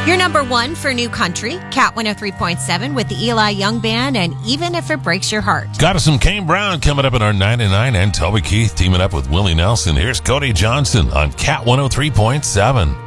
Your number one for new country, Cat 103.7 with the Eli Young Band and Even If It Breaks Your Heart. Got us some Kane Brown coming up at our 99 and Toby Keith teaming up with Willie Nelson. Here's Cody Johnson on Cat 103.7.